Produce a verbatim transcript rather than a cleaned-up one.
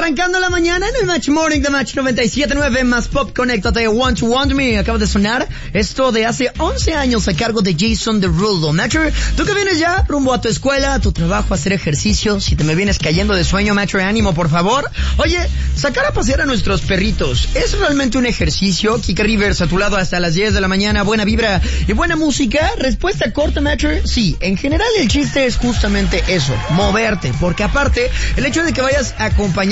Arrancando la mañana en el Match Morning de Match noventa y siete punto nueve más Pop, conéctate. Want to Want Me, acaba de sonar esto de hace once años a cargo de Jason Derulo. Matcher, tú que vienes ya rumbo a tu escuela, a tu trabajo, a hacer ejercicio, si te me vienes cayendo de sueño, Matcher, ánimo, por favor. Oye, sacar a pasear a nuestros perritos es realmente un ejercicio. Kika Rivers a tu lado hasta las diez de la mañana, buena vibra y buena música. Respuesta corta, Matcher, sí, en general el chiste es justamente eso, moverte, porque aparte, el hecho de que vayas a acompañar